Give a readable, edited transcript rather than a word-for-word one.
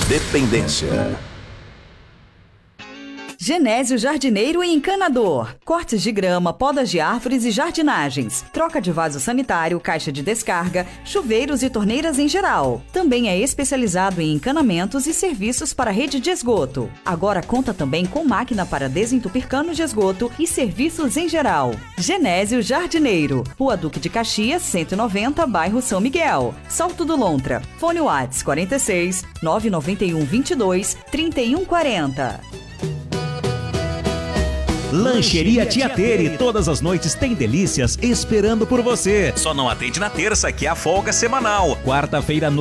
Independência. Genésio Jardineiro e Encanador. Cortes de grama, podas de árvores e jardinagens. Troca de vaso sanitário, caixa de descarga, chuveiros e torneiras em geral. Também é especializado em encanamentos e serviços para rede de esgoto. Agora conta também com máquina para desentupir canos de esgoto e serviços em geral. Genésio Jardineiro. Rua Duque de Caxias, 190, bairro São Miguel. Salto do Lontra. Fone Whats 46 991 22 3140. Lancheria Tia Tere, todas as noites tem delícias esperando por você. Só não atende na terça, que é a folga semanal. Quarta-feira